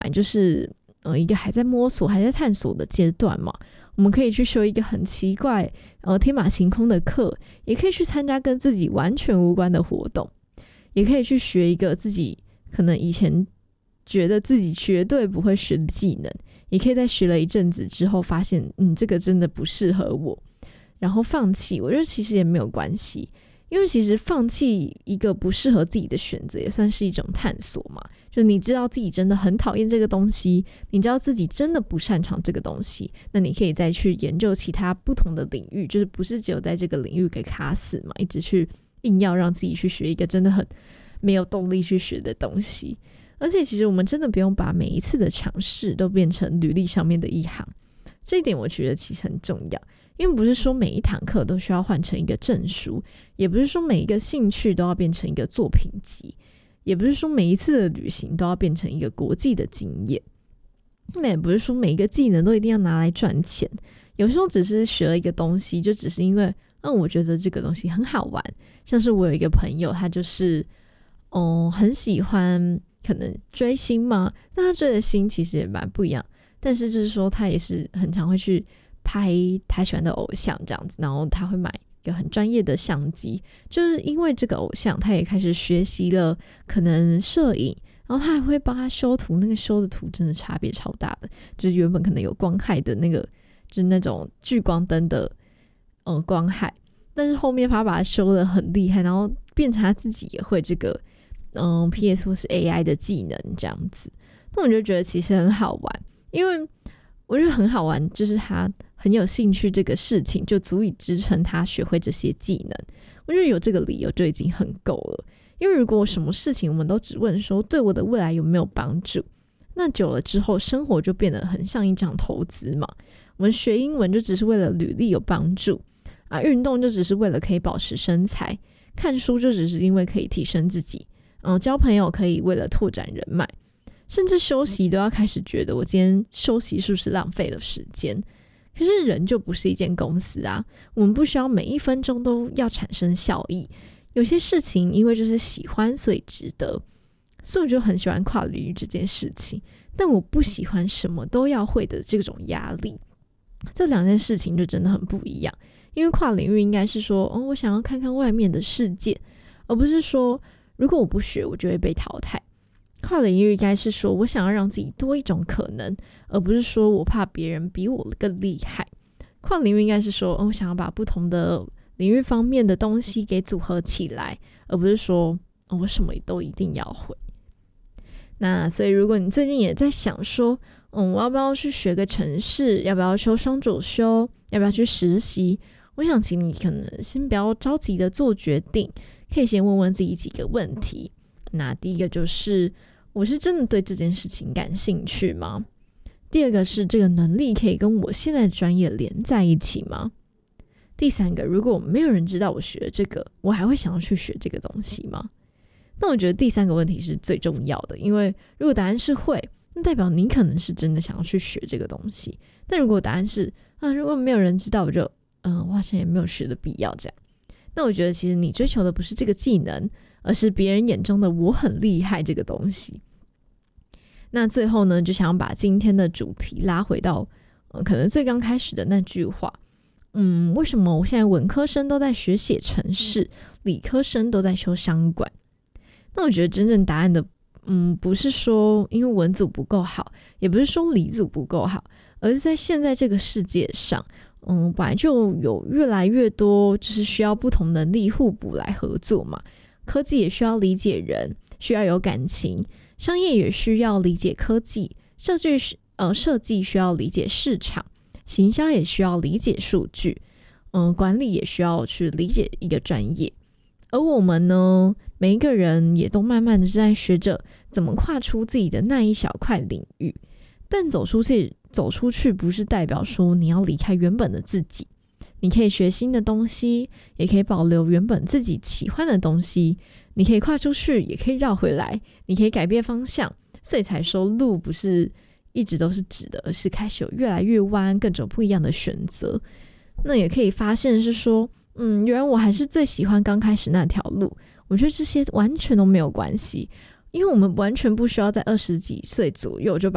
就是一个还在摸索还在探索的阶段嘛，我们可以去修一个很奇怪天马行空的课，也可以去参加跟自己完全无关的活动，也可以去学一个自己可能以前觉得自己绝对不会学的技能，也可以在学了一阵子之后发现这个真的不适合我，然后放弃。我觉得其实也没有关系，因为其实放弃一个不适合自己的选择也算是一种探索嘛，就你知道自己真的很讨厌这个东西，你知道自己真的不擅长这个东西，那你可以再去研究其他不同的领域，就是不是只有在这个领域给卡死嘛，一直去硬要让自己去学一个真的很没有动力去学的东西。而且其实我们真的不用把每一次的尝试都变成履历上面的一行，这一点我觉得其实很重要。因为不是说每一堂课都需要换成一个证书，也不是说每一个兴趣都要变成一个作品集，也不是说每一次的旅行都要变成一个国际的经验，那也不是说每一个技能都一定要拿来赚钱。有时候只是学了一个东西，就只是因为我觉得这个东西很好玩。像是我有一个朋友，他就是很喜欢可能追星嘛，那他追的星其实也蛮不一样，但是就是说他也是很常会去拍他喜欢的偶像这样子，然后他会买一个很专业的相机，就是因为这个偶像他也开始学习了可能摄影，然后他还会帮他修图，那个修的图真的差别超大的，就是原本可能有光害的那个就是那种聚光灯的光害，但是后面他把它修得很厉害，然后变成他自己也会这个PS 或是 AI 的技能这样子。那我就觉得其实很好玩，因为我觉得很好玩，就是他很有兴趣这个事情就足以支撑他学会这些技能。我觉得有这个理由就已经很够了，因为如果什么事情我们都只问说对我的未来有没有帮助，那久了之后生活就变得很像一场投资嘛。我们学英文就只是为了履历有帮助啊，运动就只是为了可以保持身材，看书就只是因为可以提升自己，交朋友可以为了拓展人脉，甚至休息都要开始觉得我今天休息是不是浪费了时间。可是人就不是一间公司啊，我们不需要每一分钟都要产生效益，有些事情因为就是喜欢所以值得，所以我就很喜欢跨领域这件事情，但我不喜欢什么都要会的这种压力。这两件事情就真的很不一样，因为跨领域应该是说我想要看看外面的世界，而不是说如果我不学我就会被淘汰。跨领域应该是说我想要让自己多一种可能，而不是说我怕别人比我更厉害。跨领域应该是说我想要把不同的领域方面的东西给组合起来，而不是说我什么都一定要会。那所以如果你最近也在想说我要不要去学个程式，要不要修双主修，要不要去实习，我想请你可能先不要着急的做决定，可以先问问自己几个问题。那第一个就是我是真的对这件事情感兴趣吗？第二个是这个能力可以跟我现在的专业连在一起吗？第三个，如果没有人知道我学了这个，我还会想要去学这个东西吗？那我觉得第三个问题是最重要的，因为如果答案是会，那代表你可能是真的想要去学这个东西。但如果答案是如果没有人知道，我就我好像也没有学的必要这样。那我觉得其实你追求的不是这个技能，而是别人眼中的我很厉害这个东西。那最后呢，就想要把今天的主题拉回到可能最刚开始的那句话，为什么我现在文科生都在学写程式，理科生都在修商管？那我觉得真正答案的不是说因为文组不够好，也不是说理组不够好，而是在现在这个世界上本来就有越来越多就是需要不同能力互补来合作嘛。科技也需要理解人，需要有感情，商业也需要理解科技，设计需要理解市场，行销也需要理解数据，管理也需要去理解一个专业。而我们呢，每一个人也都慢慢的在学着怎么跨出自己的那一小块领域，但走出去不是代表说你要离开原本的自己，你可以学新的东西，也可以保留原本自己喜欢的东西，你可以跨出去，也可以绕回来，你可以改变方向。所以才说路不是一直都是直的，而是开始有越来越弯，各种不一样的选择。那也可以发现是说原来我还是最喜欢刚开始那条路。我觉得这些完全都没有关系，因为我们完全不需要在20几岁左右就